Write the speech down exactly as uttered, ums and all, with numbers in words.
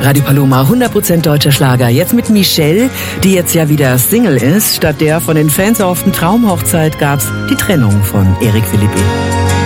Radio Paloma, hundert Prozent deutscher Schlager. Jetzt mit Michelle, die jetzt ja wieder Single ist. Statt der von den Fans erhofften Traumhochzeit gab's die Trennung von Eric Philippi.